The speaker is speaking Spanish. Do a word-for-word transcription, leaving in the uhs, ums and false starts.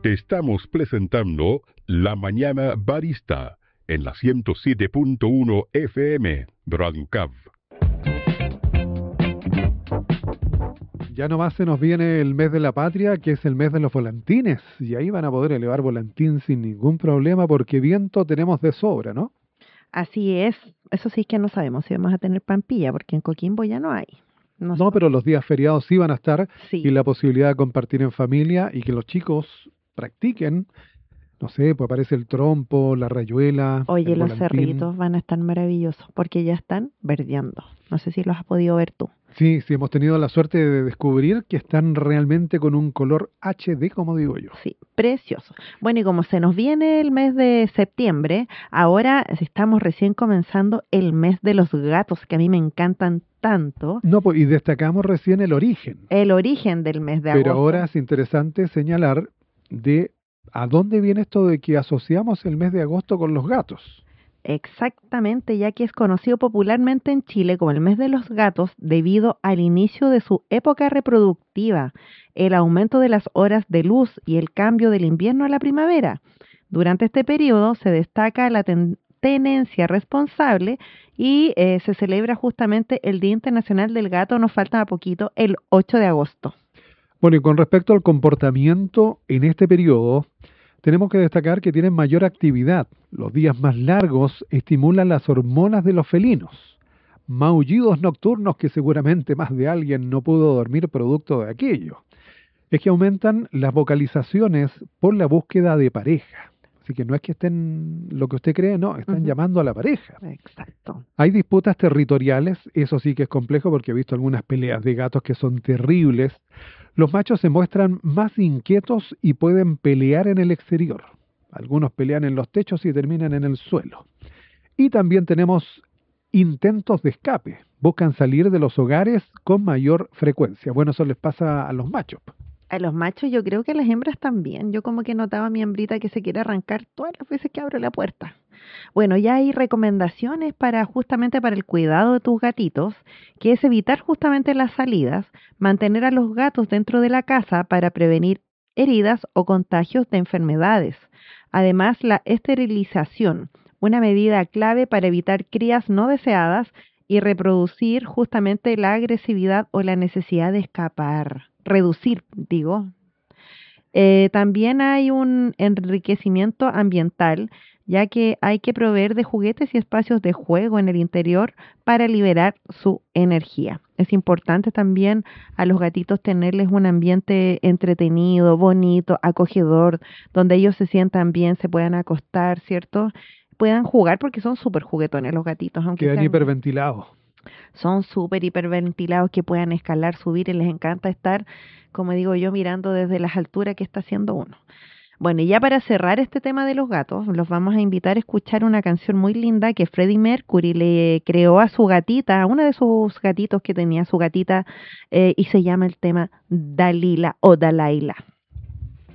Te estamos presentando La Mañana Barista en la ciento siete punto uno F M, Radio Cab. Ya nomás se nos viene el mes de la patria, que es el mes de los volantines, y ahí van a poder elevar volantín sin ningún problema, porque viento tenemos de sobra, ¿no? Así es. Eso sí es que no sabemos si vamos a tener Pampilla, porque en Coquimbo ya no hay. No, no pero los días feriados sí van a estar, sí. Y la posibilidad de compartir en familia y que los chicos practiquen, no sé, pues aparece el trompo, la rayuela. Oye, los volantín. cerritos van a estar maravillosos, porque ya están verdeando. No sé si los has podido ver tú. Sí, sí, hemos tenido la suerte de descubrir que están realmente con un color H D, como digo yo. Sí, precioso. Bueno, y como se nos viene el mes de septiembre, ahora estamos recién comenzando el mes de los gatos, que a mí me encantan tanto. No, pues, y destacamos recién el origen. El origen del mes de agosto. Pero ahora es interesante señalar de a dónde viene esto de que asociamos el mes de agosto con los gatos. Exactamente, ya que es conocido popularmente en Chile como el mes de los gatos debido al inicio de su época reproductiva, el aumento de las horas de luz y el cambio del invierno a la primavera. Durante este periodo se destaca la ten- tenencia responsable y eh, se celebra justamente el Día Internacional del Gato, nos falta poquito, el ocho de agosto. Bueno, y con respecto al comportamiento en este periodo, tenemos que destacar que tienen mayor actividad. Los días más largos estimulan las hormonas de los felinos. Maullidos nocturnos que seguramente más de alguien no pudo dormir producto de aquello. Es que aumentan las vocalizaciones por la búsqueda de pareja. Así que no es que estén lo que usted cree, no, están uh-huh. llamando a la pareja. Exacto. Hay disputas territoriales, eso sí que es complejo porque he visto algunas peleas de gatos que son terribles. Los machos se muestran más inquietos y pueden pelear en el exterior. Algunos pelean en los techos y terminan en el suelo. Y también tenemos intentos de escape. Buscan salir de los hogares con mayor frecuencia. Bueno, eso les pasa a los machos. A los machos, yo creo que a las hembras también. Yo como que notaba a mi hembrita que se quiere arrancar todas las veces que abro la puerta. Bueno, ya hay recomendaciones para justamente para el cuidado de tus gatitos, que es evitar justamente las salidas, mantener a los gatos dentro de la casa para prevenir heridas o contagios de enfermedades. Además, la esterilización, una medida clave para evitar crías no deseadas y reproducir justamente la agresividad o la necesidad de escapar. Reducir, digo. Eh, también hay un enriquecimiento ambiental, ya que hay que proveer de juguetes y espacios de juego en el interior para liberar su energía. Es importante también a los gatitos tenerles un ambiente entretenido, bonito, acogedor, donde ellos se sientan bien, se puedan acostar, ¿cierto? Puedan jugar porque son súper juguetones los gatitos. Aunque quedan sean... hiperventilados. Son súper hiperventilados, que puedan escalar, subir, y les encanta estar, como digo yo, mirando desde las alturas que está haciendo uno. Bueno, y ya para cerrar este tema de los gatos, los vamos a invitar a escuchar una canción muy linda que Freddie Mercury le creó a su gatita, a una de sus gatitos que tenía su gatita, eh, y se llama el tema Dalila o Dalaila.